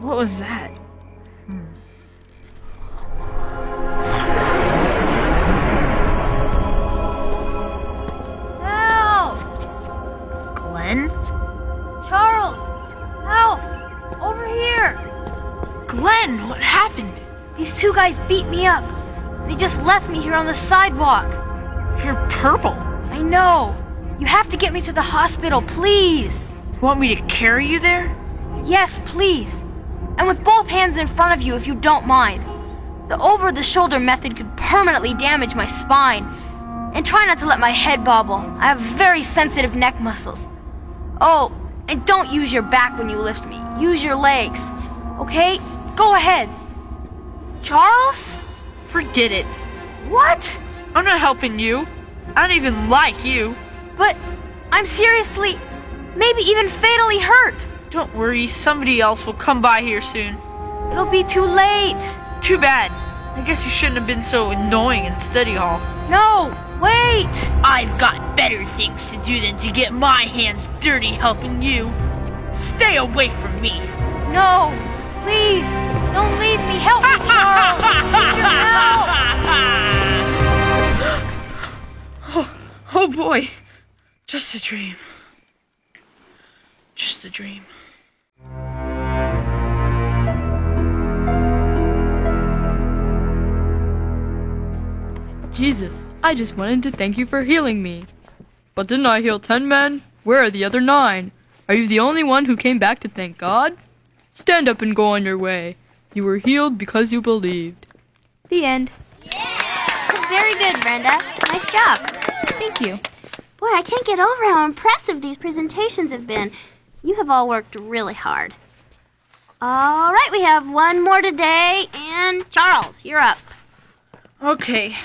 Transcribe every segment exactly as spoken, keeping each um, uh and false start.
What was that? Hmm. Help! Glenn? Charles! Help! Over here! Glenn, what happened? These two guys beat me up. They just left me here on the sidewalk. You're purple. I know. You have to get me to the hospital, please. You want me to carry you there? Yes, please. And with both hands in front of you, if you don't mind. The over-the-shoulder method could permanently damage my spine. And try not to let my head bobble. I have very sensitive neck muscles. Oh, and don't use your back when you lift me. Use your legs. Okay? Go ahead. Charles? Forget it. What? I'm not helping you. I don't even like you. But I'm seriously, maybe even fatally hurt. Don't worry, somebody else will come by here soon. It'll be too late. Too bad. I guess you shouldn't have been so annoying in study hall. No, wait. I've got better things to do than to get my hands dirty helping you. Stay away from me. No, please, don't leave me. Help me, Charles. I need your help. oh, oh boy, just a dream. Just a dream. Jesus, I just wanted to thank you for healing me. But didn't I heal ten men? Where are the other nine? Are you the only one who came back to thank God? Stand up and go on your way. You were healed because you believed. The end. Yeah! Very good, Brenda. Nice job. Thank you. Boy, I can't get over how impressive these presentations have been. You have all worked really hard. All right, we have one more today, and Charles, you're up. Okay.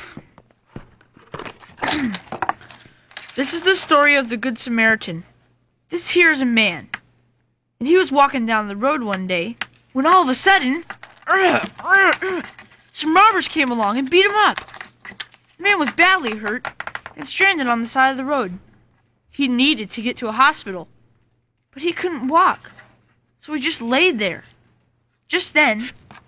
This is the story of the Good Samaritan. This here is a man. And he was walking down the road one day when all of a sudden, some robbers came along and beat him up. The man was badly hurt and stranded on the side of the road. He needed to get to a hospital, but he couldn't walk, so he just laid there. Just then,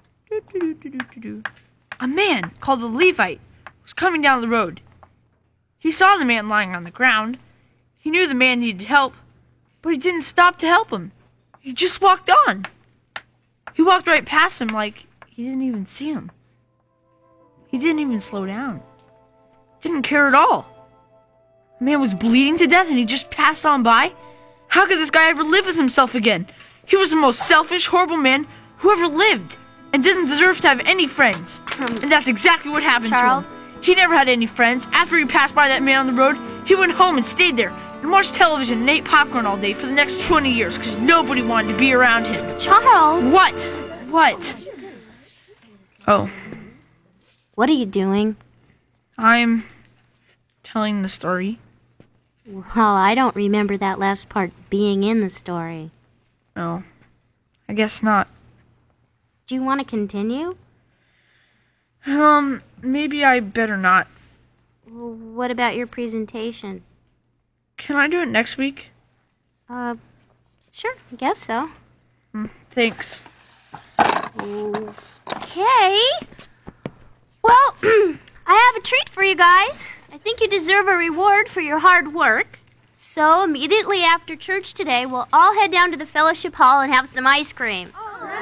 a man called the Levite was coming down the road. He saw the man lying on the ground. He knew the man needed help, but he didn't stop to help him. He just walked on. He walked right past him like he didn't even see him. He didn't even slow down. Didn't care at all. The man was bleeding to death and he just passed on by. How could this guy ever live with himself again? He was the most selfish, horrible man who ever lived and doesn't deserve to have any friends. And that's exactly what happened Charles? to him. He never had any friends. After he passed by that man on the road, he went home and stayed there and watched television and ate popcorn all day for the next twenty years because nobody wanted to be around him. Charles! What? What? Oh, What are you doing? I'm telling the story. Well, I don't remember that last part being in the story. Oh, I guess not. Do you want to continue? Um, maybe I better not. Well, what about your presentation? Can I do it next week? Uh, sure, I guess so. Mm, thanks. Okay. Well, I have a treat for you guys. I think you deserve a reward for your hard work. So immediately after church today, we'll all head down to the fellowship hall and have some ice cream.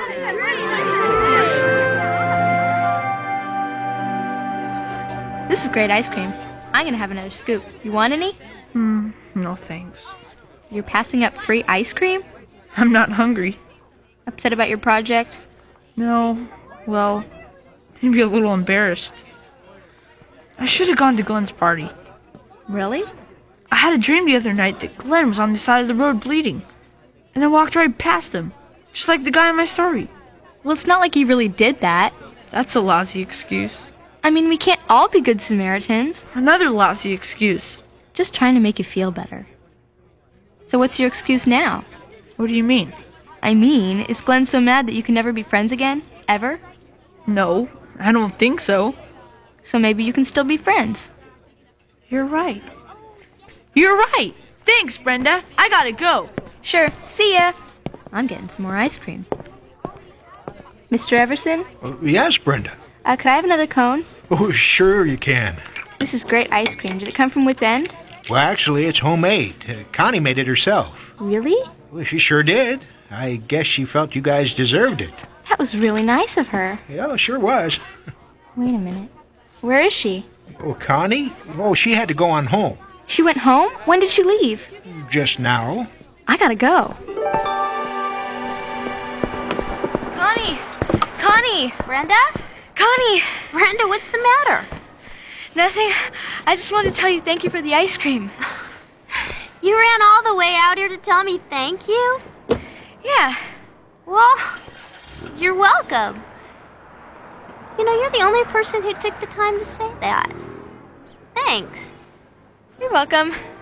This is great ice cream. I'm going to have another scoop. You want any? Hmm, no thanks. You're passing up free ice cream? I'm not hungry. Upset about your project? No, well, maybe a little embarrassed. I should have gone to Glenn's party. Really? I had a dream the other night that Glenn was on the side of the road bleeding, and I walked right past him, just like the guy in my story. Well, it's not like you really did that. That's a lousy excuse. I mean, we can't all be good Samaritans. Another lousy excuse. Just trying to make you feel better. So what's your excuse now? What do you mean? I mean, is Glenn so mad that you can never be friends again? Ever? No, I don't think so. So maybe you can still be friends. You're right. You're right! Thanks, Brenda. I gotta go. Sure, see ya. I'm getting some more ice cream. Mister Everson? Uh, yes, Brenda. Uh, could I have another cone? Oh, sure you can. This is great ice cream. Did it come from Wits End? Well, actually, it's homemade. Uh, Connie made it herself. Really? Well, she sure did. I guess she felt you guys deserved it. That was really nice of her. Yeah, sure was. Wait a minute. Where is she? Oh, Connie? Oh, she had to go on home. She went home? When did she leave? Just now. I gotta go. Connie! Connie! Brenda? Connie! Brenda, what's the matter? Nothing. I just wanted to tell you thank you for the ice cream. You ran all the way out here to tell me thank you? Yeah. Well, you're welcome. You know, you're the only person who took the time to say that. Thanks. You're welcome.